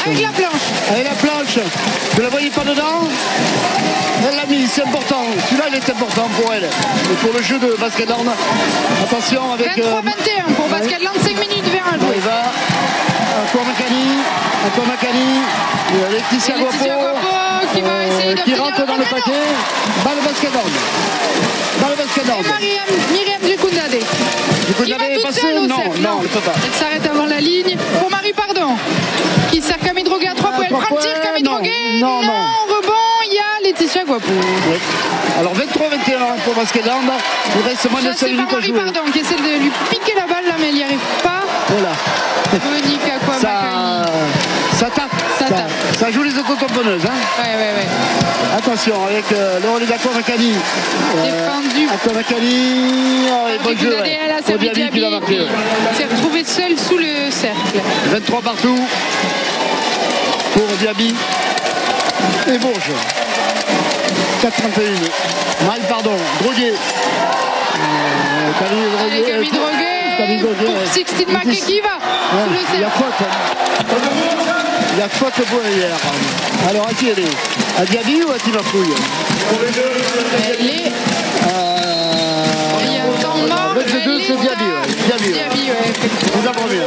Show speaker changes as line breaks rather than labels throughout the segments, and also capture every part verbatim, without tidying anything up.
Avec la planche.
Avec la planche. Vous la voyez pas dedans? Elle l'a mis, c'est important. Celui-là, il est important pour elle. Et pour le jeu de Basket-Land. Attention avec...
vingt-trois vingt et un pour
ouais.
Basket-Land, cinq minutes vers un
On
joueur.
y va. Encore Macani. Encore Macani. Laetitia Guapo.
qui va essayer
euh, qui rentre dans le paquet. Balle Basket-Land. Balle Basket-Land.
Et Mariam, Myriam Djekundade.
Djekundade est passé? Non, non, elle ne peut pas.
Elle s'arrête avant la ligne. Pour Marie Pardon, qui sert Camille Droguet à trois points. Elle prend le tir, Camille Droguet.
Non, non.
Rebond, il y a Laetitia Guapo.
Oui. Alors vingt-trois vingt et un pour Basket-Land. Il reste moins de cinq minutes à jouer.
Marie Pardon qui essaie de lui piquer la balle là, mais elle n'y arrive pas.
Voilà.
Monica quoi,
ça, ça tape.
Ça,
ça,
tape.
ça joue les autotamponneuses. Hein.
Ouais, ouais, ouais.
Attention avec euh, Laurelie Aquamacani.
Défendu.
Euh, Aquamacani. Oh, et bon jeu.
Elle a servi Diaby qui l'a marqué. Il s'est retrouvé seul sous le cercle.
vingt-trois partout pour Diaby. Et Bourges. quatre trente et un. Mal, pardon. Droguet. Euh, Camille Droguet.
Camille Droguet.
Camille Droguet.
Pour Sixtine Maquet qui va.
Ouais,
sous le
il y a
cercle.
faute. Il y a faute pour hier. Alors à qui elle est? À Diaby ou à Timafouille?
Elle est.
Euh...
Il y a un temps mort.
Le deux, c'est Diaby. Ouais. Diaby, ouais.
Diaby, ouais, effectivement.
C'est la première.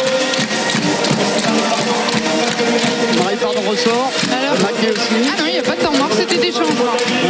Marie Pardon ressort.
Alors,
Maquet aussi.
ah non, il n'y a pas de temps mort, c'était des changements.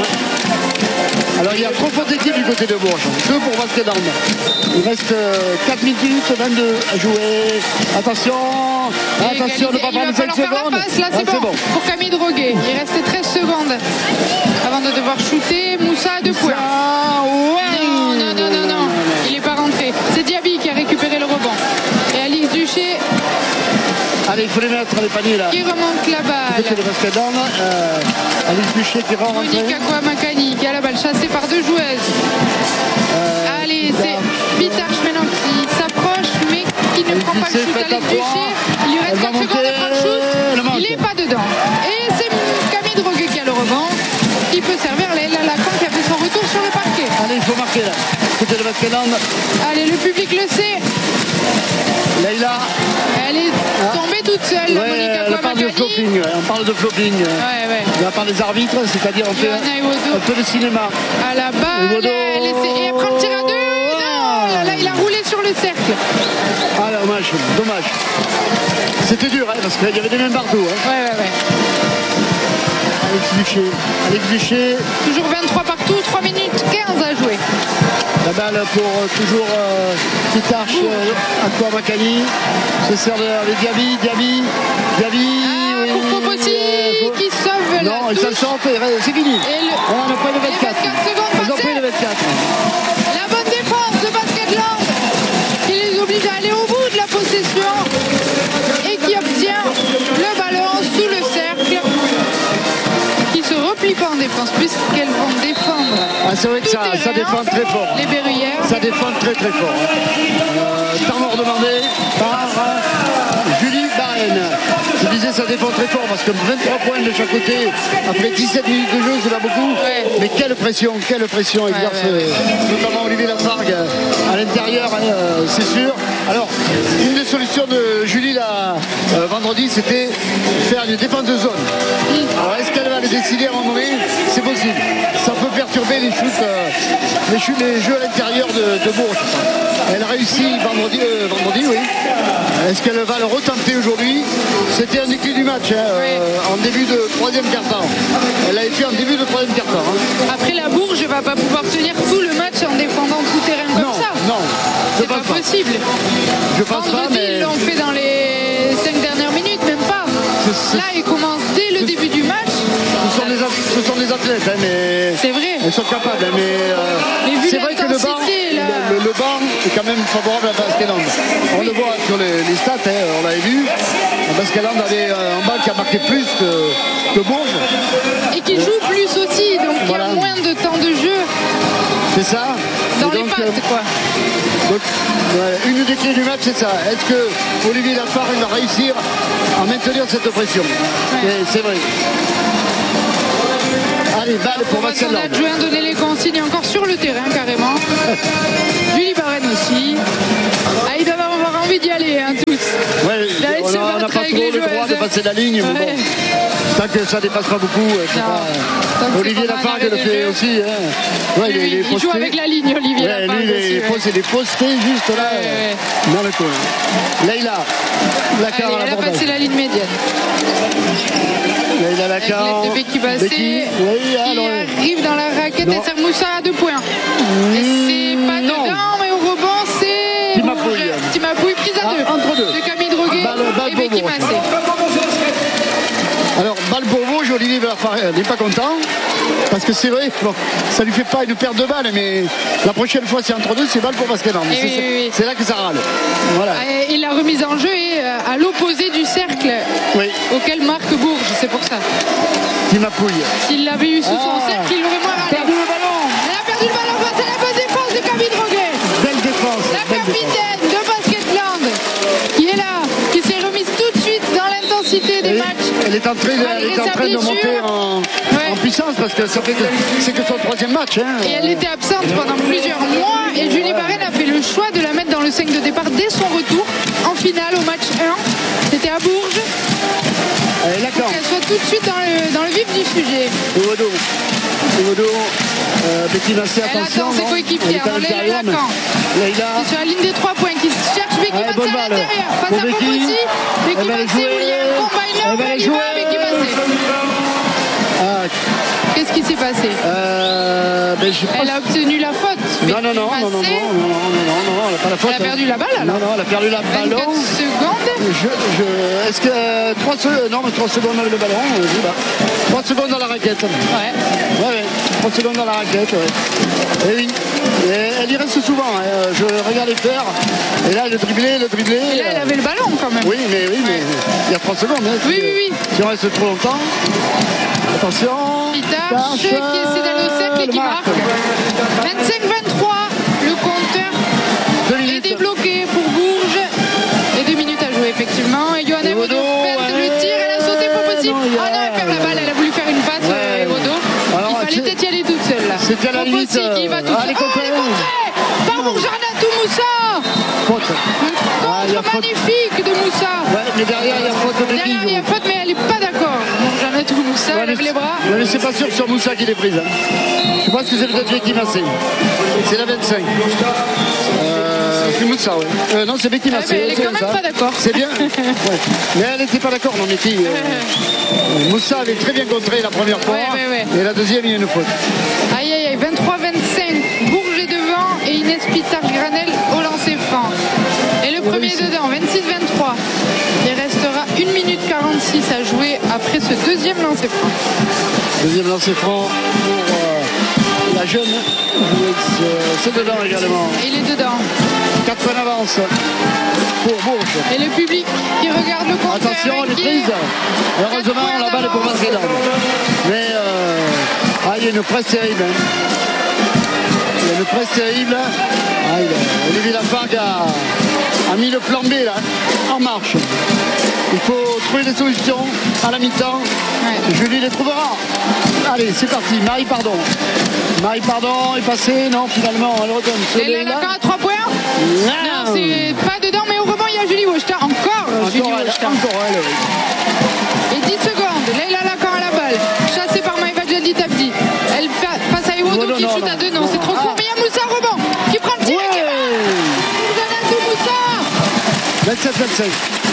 Ouais. Alors il y a trois fautes d'équipe du côté de Bourges. Deux pour Basket-Land. Il reste quatre minutes vingt-deux à jouer. Attention.
Et
Attention, ne pas prendre cinq secondes.
La passe, là, c'est
ah,
bon.
bon.
Pour Camille Droguet. Il reste treize secondes avant de devoir shooter. Moussa à deux points.
Ouais.
Non, non, non, non, non. Il n'est pas rentré. C'est Diaby qui a récupéré le rebond. Et Alice Duché.
Allez, il faut les mettre, les paniers là.
Qui remonte la balle.
C'est le Basket-Land. Euh, Alice Duché qui rentre.
Monica Kouamakani qui a la balle chassée par deux joueuses. Euh, Allez, c'est Bitarch maintenant qui s'approche, mais qui ne prend pas le shoot. Alice Duché. Il lui reste quatre secondes, elle prend le shoot. Il n'est pas dedans. Et c'est Camille Droguet qui a le rebond. Qui peut servir Leïla Lacan qui a fait son retour sur le parquet.
Allez, il faut marquer là. Côté de Basket-Land.
Allez, le public le sait.
Leïla.
Elle est tombée toute seule,
ouais,
Monica
on parle de flopping. Ouais. On parle de flopping.
Ouais, ouais.
On parle des arbitres, c'est-à-dire on fait un, un peu de cinéma.
À la balle. Elle essaie, et elle prend le tir à deux. Non, là, là, il a roulé sur le cercle.
Ah, dommage, dommage. C'était dur, hein, parce qu'il y avait des mains partout. Hein.
Ouais, ouais, ouais.
Alex Duché. Alex Duché.
Toujours vingt-trois partout, trois minutes quinze à jouer.
La balle pour euh, toujours euh, Pitarch euh, Aquamacani. C'est sert de, de Diaby, Diaby, Diaby.
Ah, oui, pour Popossi euh, qui sauve
non,
la
ils s'en sortent, c'est fini.
Et le...
On a pris le vingt-quatre.
Ils
ont pris le vingt-quatre.
La bonne défense de Basket-Land qui les oblige à aller au bout de la possession et qui obtient le ballon sous le cercle. Qui se replie pas en défense puisqu'elles vont défendre.
Ah, c'est vrai que ça, ça défend très fort.
Les Berruyères.
Ça défend très très fort. Euh, temps mort demandé par euh, Julie Barren. Je disais ça défend très fort parce que vingt-trois points de chaque côté après dix-sept minutes de jeu, c'est pas beaucoup.
Ouais.
Mais quelle pression, quelle pression exerce ouais, ouais, ouais. notamment Olivier Lafargue à l'intérieur, euh, c'est sûr. Alors, une des solutions de Julie là, euh, vendredi, c'était faire une défense de zone. Alors, est-ce qu'elle va le décider à un moment donné? C'est possible. Ça peut perturber les shoots, euh, les, chutes, les jeux à l'intérieur de, de Bourges. Elle a réussi vendredi, euh, vendredi, oui. Est-ce qu'elle va le retenter aujourd'hui? C'était un des clés du match, hein, oui. euh, en début de troisième quart-temps. Elle l'avait fait en début de troisième quart-temps. Hein.
Après, la Bourges ne va pas pouvoir tenir tout le match en défendant tout terrain comme
non,
ça.
Non,
c'est pas, pas possible.
Je pense
vendredi,
pas, mais...
ils l'ont fait dans les cinq dernières minutes, même pas. C'est, c'est... Là, ils commencent dès le début du match.
Ce sont des, ce sont des athlètes, hein, mais...
C'est vrai.
Elles sont capables, hein, mais... Euh,
mais
c'est vrai que le banc, le, le, le banc est quand même favorable à Basket-Land. On oui. le voit sur les, les stats, hein, on l'avait vu. Basket-Land avait un banc qui a marqué plus que, que Bourges.
Et qui joue plus aussi, donc voilà. Il y a moins de temps de jeu.
C'est ça.
Dans
et
les
donc,
pattes,
euh,
quoi.
Donc, ouais, une des clés du match, c'est ça. Est-ce que Olivier Lafargue va réussir à maintenir cette pression? Ouais. C'est vrai. Allez, balle pour Basket-Land.
On a joué à donner les consignes encore sur le terrain, carrément. Julie Barren aussi. Ah, ils doivent avoir envie d'y aller, hein, tous.
Ouais, on n'a pas trop le droit de passer la ligne. Ouais. Mais bon, tant que ça ne dépasse pas beaucoup. Pas... Olivier Lafargue le fait aussi. Hein. Ouais,
lui, il, il joue avec la ligne, Olivier
ouais,
Lafargue.
Lui,
aussi,
les,
ouais.
C'est des postés juste là,
ouais, ouais.
dans le coin. Leïla, Lacar à
elle a passé la ligne médiane.
Leïla Lacar.
Avec Becky Bassé, qui
oui, alors...
arrive dans la raquette et sert Moussa à deux points. Et c'est pas non. dedans, mais au rebond, c'est
Timapouille.
Timapouille prise à deux.
Ah, entre deux.
De Camille Droguet balle, balle et Becky Bassé.
Alors, balle pour Vosges, Olivier n'est pas content. Parce que c'est vrai, bon, ça lui fait pas une perte de balles, mais la prochaine fois, c'est entre deux, c'est balle pour Basket.
Oui, oui, oui.
C'est là que ça râle. Voilà.
Et la remise en jeu est à l'opposé du cercle
oui.
auquel marque Bourges, c'est pour ça.
Timapouille.
S'il l'avait eu sous ah, son cercle, il aurait moins râlé.
Perdu le ballon.
Elle a perdu le ballon face à la bonne défense de Camille Droguet.
Belle défense.
La
belle
capitaine
défense.
de Basketland qui est là, qui s'est remise tout de suite dans l'intensité des
elle,
matchs.
Elle est en train, elle est en train de monter en, ouais. en puissance parce que ça fait que c'est que son troisième match. Hein.
Et elle était absente pendant plusieurs mois et Julie ouais. Barrel a fait le choix de la mettre dans le cinq de départ dès son retour en finale au match un. C'était à Bourges.
Elle est
pour qu'elle soit tout de suite dans le, dans le vif du sujet.
Odo. Odo. Euh, Becky Bassé, attention.
Elle attend ses coéquipiers. Alors Leïla Lacan.
Leïla.
C'est sur la ligne des trois points qui cherche Becky
ouais,
Bassé à l'intérieur. Face à Poposi. Becky Bassé, William Combiner. Elle y va, Becky Bassé. Ah. Qu'est-ce qui s'est passé
euh, ben
Elle a obtenu la faute.
Non, non, non, non, non, non, non, non, non, elle n'a pas la faute.
Elle a perdu la balle alors.
Non, non, elle a perdu la balle.
vingt-quatre secondes.
Je, je, est-ce que euh, trois secondes, non, mais trois secondes avec le ballon, euh, trois secondes dans la raquette.
Ouais.
Ouais, ouais, trois secondes dans la raquette, ouais. Et oui. Et elle y reste souvent, hein. Je regardais faire. Et là, le dribbler, le dribbler.
Et là, elle avait le ballon quand même.
Oui, mais oui, mais il y a trois secondes. Hein,
oui, oui, oui.
Si on reste trop longtemps. Attention.
Pitarche qui essaie d'aller au cercle et qui marque. vingt-cinq vingt-trois. Le compteur est débloqué pour Bourges. Et deux minutes à jouer, effectivement. Et Johanna Evodo perd le tir. Elle a sauté pour possible. Ah non, non, elle perd la balle. Elle a voulu faire une passe, ouais. Evodo. Il fallait peut-être y aller toute seule là.
C'était à la limite.
Qui va tout
ah, seule.
Oh, elle est contrée par Mourjanatou Moussa.
Faute.
Ah, il y a magnifique faute. de Moussa.
Ouais, mais derrière, il y a faute de Becky.
Derrière, il y a faute, mais elle n'est pas d'accord. Mourjanatou Moussa, ouais, lève les bras.
Ouais, mais c'est pas sûr sur Moussa qu'il est prise. Hein. Je pense que c'est peut-être Becky Massé. C'est la vingt-cinq. Euh, c'est Moussa, ouais. Euh, non, c'est Becky Massé.
Ouais, elle est quand même ça. pas d'accord.
C'est bien. Ouais. Mais elle n'était pas d'accord, non, Becky. Euh, Moussa avait très bien contré la première fois.
Ouais, ouais, ouais.
Et la deuxième, il y a une faute.
Aïe, aïe, aïe. vingt-trois vingt-cinq. Bourges est devant et Inès Pitarche-Granel au lancer franc. Et le premier oui, dedans, vingt-six vingt-trois. Il restera une minute quarante-six à jouer après ce deuxième lancer franc.
Deuxième lancer franc pour euh, la jeune. C'est dedans également.
Et il est dedans.
quatre points d'avance pour Bourges.
Et le public qui regarde le compteur.
Attention, elle est prise. Heureusement, la balle est pour Basket. Mais euh, ah, il y a une presse terrible. Hein. Il y a une presse terrible. Ah, il a, Olivier Lafargue a, a mis le plan B là, en marche. Il faut trouver des solutions à la mi-temps. Ouais. Julie les trouvera. Allez, c'est parti. Marie Pardon. Marie Pardon est passée. Non, finalement, elle retourne.
Elle est d'accord à trois points. Non, c'est pas dedans, mais au rebond, il y a Julie Wojta. Encore, encore Julie Wojta.
Encore elle, oui.
Et dix secondes. Leïla Lacan à la balle. Chassée par Maïva Djadli Tabdi. Elle passe à Ewodo qui shoot à deux. Non, non c'est trop court. Mais il y a Moussa rebond qui prend le tir et qui va. Mourjanatou Moussa.
vingt-sept vingt-cinq.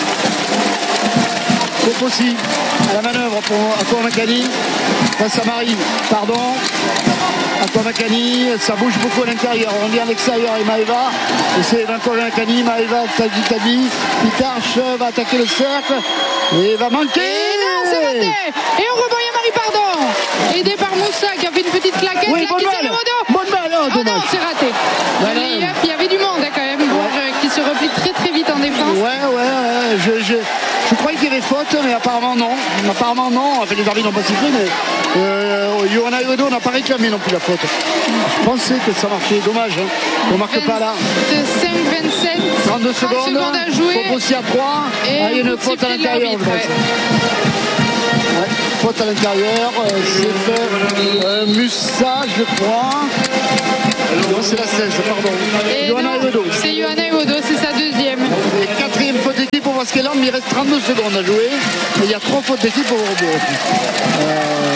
Poposi à la manœuvre pour Akouamakani. Face à Marie. Pardon. Akouamakani. Ça bouge beaucoup à l'intérieur. On vient à l'extérieur et Maïva. Et c'est Akouamakani. Maïva Tabdi Tabdi. Pitarche va attaquer le cercle. Et va manquer.
Et non, c'est raté. Et au rebond, il y a Marie Pardon. Aidé par Moussa qui a fait une petite claquette.
Oui,
là,
bonne
qui
balle. Bonne balle. Oh,
ah non, c'est raté.
Voilà.
Il y avait du monde hein, quand même. Bourges ouais. qui se replie très très vite en défense.
Ouais, ouais, ouais. Je, je, je croyais qu'il y avait faute, mais apparemment non. Apparemment non. Enfin, les arbitres n'ont pas sifflé, mais euh, Johanna Evodo n'a pas réclamé non plus la faute. Je pensais que ça marchait. Dommage. Hein. On ne marque pas là.
cinq vingt-sept.
trente-deux secondes.
secondes à jouer.
Faut aussi à trois.
Et
ah, il y a une faute à l'intérieur. Ouais, faute à l'intérieur, c'est euh, Moussa, je crois. Non, c'est la seize, pardon.
Johanna Evodo. C'est Johanna Evodo, c'est sa deuxième.
Et quatrième faute d'équipe pour Baskeland, mais il reste trente-deux secondes à jouer. Et il y a trois fautes d'équipe au rebond. Euh,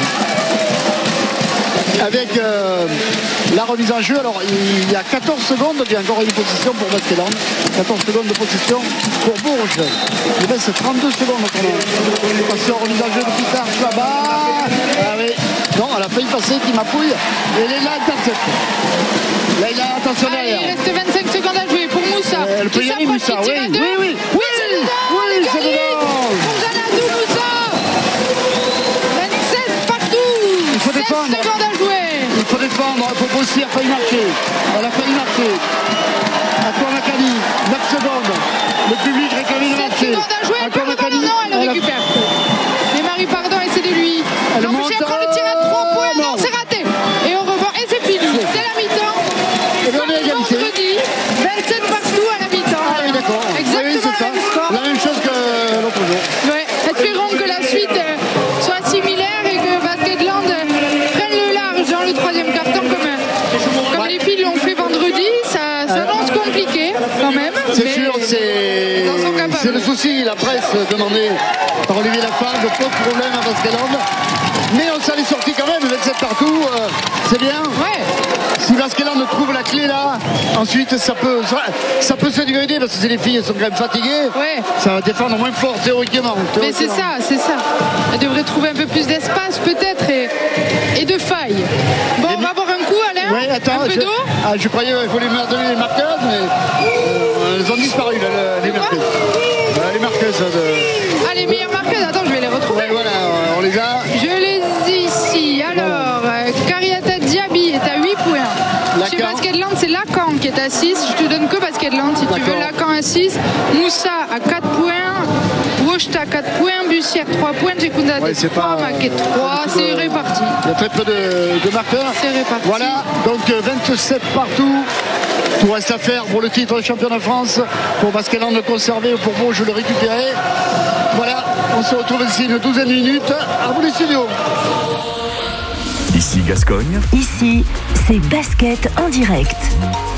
avec euh, la remise en jeu, alors il y a quatorze secondes, il y a encore une position pour Baskeland. quatorze secondes de position pour Bourges. Il reste trente-deux secondes maintenant. Attention, remise en jeu de Pitard là-bas. Ah oui. Non, elle a failli passer, qui m'appuie. Et elle est là, intercepte. Là, il a attention derrière.
Allez, il reste vingt-cinq secondes à jouer pour Moussa.
Euh, elle peut y aller, Moussa, oui. Oui, oui, oui.
Oui, c'est dedans.
Oui, c'est dedans.
Pour Janadou Moussa. vingt-sept partout.
Il faut défendre.
seize secondes à jouer.
Il faut défendre. Il faut aussi, elle a failli marquer. Elle a failli marquer. Encore Macani, neuf secondes. Le public réclame une marquée.
secondes à jouer.
Encore Macani.
Non, elle le récupère. Mais Marie Pardon essaie de lui.
Elle
non,
monte.
J'ai encore le tir à trois points. Non, c'est raté. Et on rebond. Et c'est fini. C'est la mi-temps.
Et bien on est égalité.
vingt-sept partout à la mi-temps.
Ah oui, d'accord.
Exactement
oui, c'est
le même
ça.
score.
La même chose que l'autre jour.
Ouais. Espérons que la suite euh, soit similaire et que Basketland euh, prenne le large dans le troisième quart-temps comme, euh, comme les filles l'ont fait vendredi. Ça s'annonce compliqué quand même.
C'est sûr, c'est c'est le souci. La presse demandée par Olivier Lafargue pose problème à Baskeland. Mais on s'en est sorti quand même, vingt-sept partout, euh, c'est bien.
Ouais.
Si Baskeland trouve la clé là, ensuite ça peut, ça, ça peut se dégrader parce que les filles sont quand même fatiguées.
Ouais.
Ça va défendre moins fort théoriquement. théoriquement.
Mais c'est ça, c'est ça. Elle devrait trouver un peu plus d'espace peut-être et, et de faille. Bon, et on va boire un coup, Alain.
Ouais, attends,
un peu
je,
d'eau.
ah, je croyais qu'il fallait me donner les marqueuses, mais euh, elles ont disparu là, les marqueuses. Euh, les marqueuses de...
Ah, les meilleures marqueuses, attends, je vais les retrouver.
Ouais, voilà, on les a.
Je les ai ici. Alors, euh, Kariata Diaby est à huit points.
Lacan.
Chez Basketland, c'est Lacan qui est à six. Je te donne que Basketland si tu veux. Lacan à six. Moussa à quatre points. Wojta quatre points. Bussière trois points. Jekunda
ouais,
trois. Maquet trois. C'est réparti.
Il y a très peu de, de marqueurs.
C'est réparti.
Voilà, donc vingt-sept partout. Tout reste à faire pour le titre de champion de France. Pour Baskeland le conserver ou pour Bourges le récupérer. Voilà, on se retrouve ici une douzaine de minutes. À vous les studios.
Ici Gascogne.
Ici, c'est basket en direct.